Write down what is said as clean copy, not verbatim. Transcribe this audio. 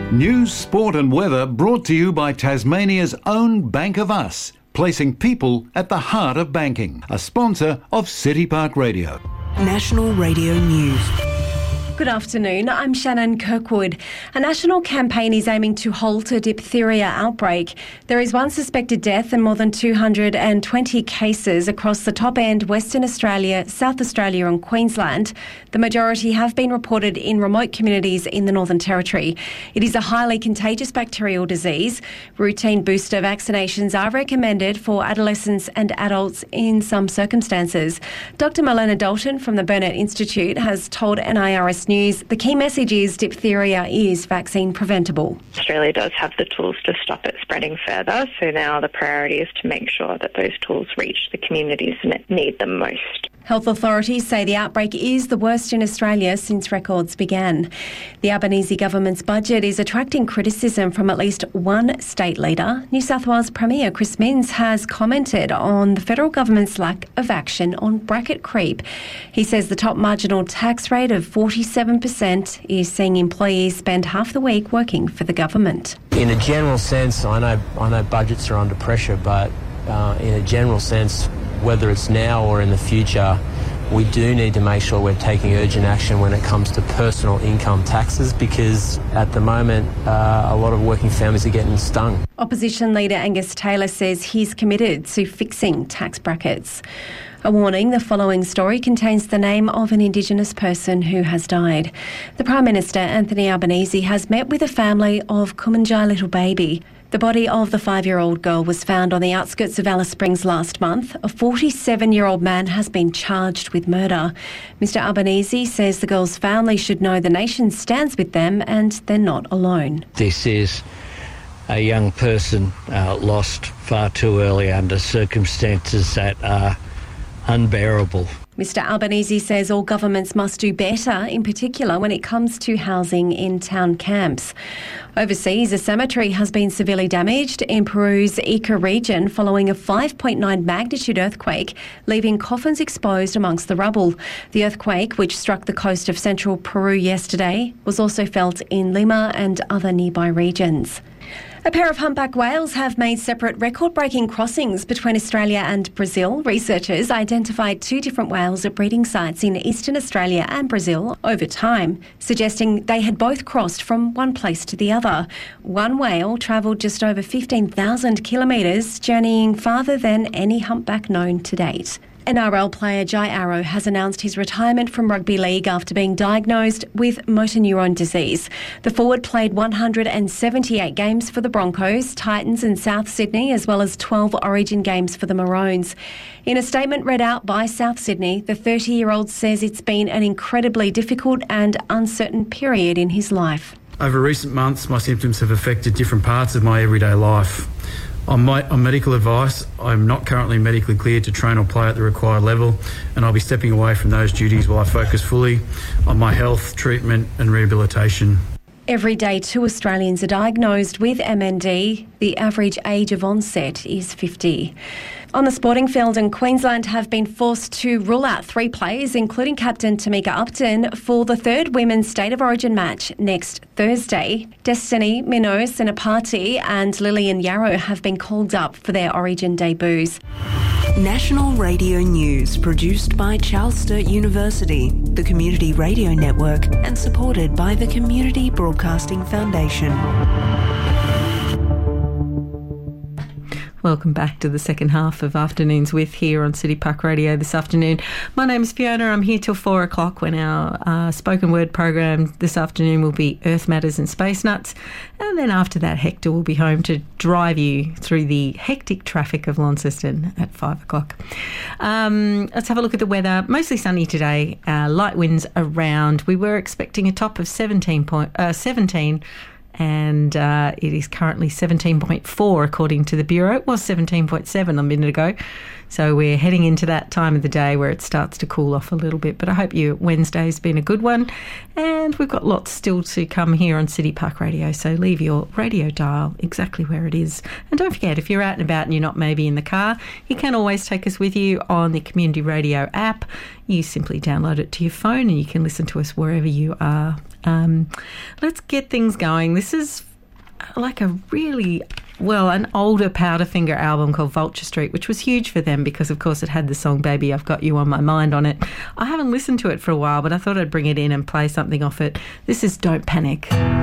News, sport and weather brought to you by Tasmania's own Bank of Us, placing people at the heart of banking. A sponsor of City Park Radio. National Radio News. Good afternoon, I'm Shannon Kirkwood. A national campaign is aiming to halt a diphtheria outbreak. There is one suspected death and more than 220 cases across the top end Western Australia, South Australia and Queensland. The majority have been reported in remote communities in the Northern Territory. It is a highly contagious bacterial disease. Routine booster vaccinations are recommended for adolescents and adults in some circumstances. Dr. Melena Dalton from the Burnet Institute has told NIRS News the key message is diphtheria is vaccine preventable. Australia does have the tools to stop it spreading further, so now the priority is to make sure that those tools reach the communities that need them most. Health authorities say the outbreak is the worst in Australia since records began. The Albanese government's budget is attracting criticism from at least one state leader. New South Wales Premier Chris Minns has commented on the federal government's lack of action on bracket creep. He says the top marginal tax rate of 47% is seeing employees spend half the week working for the government. In a general sense, I know budgets are under pressure, but in a general sense, whether it's now or in the future, we do need to make sure we're taking urgent action when it comes to personal income taxes, because at the moment a lot of working families are getting stung. Opposition leader Angus Taylor says he's committed to fixing tax brackets. A warning, the following story contains the name of an Indigenous person who has died. The Prime Minister, Anthony Albanese, has met with a family of Kumanjai Little Baby. The body of the 5-year-old girl was found on the outskirts of Alice Springs last month. A 47-year-old man has been charged with murder. Mr Albanese says the girl's family should know the nation stands with them and they're not alone. This is a young person lost far too early under circumstances that are unbearable. Mr Albanese says all governments must do better, in particular when it comes to housing in town camps. Overseas, a cemetery has been severely damaged in Peru's Ica region following a 5.9 magnitude earthquake, leaving coffins exposed amongst the rubble. The earthquake, which struck the coast of central Peru yesterday, was also felt in Lima and other nearby regions. A pair of humpback whales have made separate record-breaking crossings between Australia and Brazil. Researchers identified 2 different whales at breeding sites in eastern Australia and Brazil over time, suggesting they had both crossed from one place to the other. One whale travelled just over 15,000 kilometres, journeying farther than any humpback known to date. NRL player Jai Arrow has announced his retirement from rugby league after being diagnosed with motor neuron disease. The forward played 178 games for the Broncos, Titans and South Sydney, as well as 12 Origin games for the Maroons. In a statement read out by South Sydney, the 30-year-old says it's been an incredibly difficult and uncertain period in his life. Over recent months, my symptoms have affected different parts of my everyday life. On medical advice, I'm not currently medically cleared to train or play at the required level, and I'll be stepping away from those duties while I focus fully on my health, treatment and rehabilitation. Every day 2 Australians are diagnosed with MND. The average age of onset is 50. On the sporting field in Queensland have been forced to rule out 3 players, including captain Tamika Upton, for the 3rd Women's State of Origin match next Thursday. Destiny Minnow, Sinapati and Lillian Yarrow have been called up for their Origin debuts. National Radio News, produced by Charles Sturt University, the Community Radio Network, and supported by the Community Broadcasting Foundation. Welcome back to the second half of Afternoons With here on City Park Radio this afternoon. My name is Fiona. I'm here till 4 o'clock when our spoken word program this afternoon will be Earth Matters and Space Nuts. And then after that, Hector will be home to drive you through the hectic traffic of Launceston at 5 o'clock. Let's have a look at the weather. Mostly sunny today. Light winds around. We were expecting a top of 17. And it is currently 17.4 according to the Bureau. It was 17.7 a minute ago. So we're heading into that time of the day where it starts to cool off a little bit. But I hope your Wednesday's been a good one. And we've got lots still to come here on City Park Radio. So leave your radio dial exactly where it is. And don't forget, if you're out and about and you're not maybe in the car, you can always take us with you on the Community Radio app. you simply download it to your phone and you can listen to us wherever you are. Let's get things going. This is like a really, an older Powderfinger album called Vulture Street, which was huge for them because, of course, it had the song Baby I've Got You on My Mind on it. I haven't listened to it for a while, but I thought I'd bring it in and play something off it. This is Don't Panic.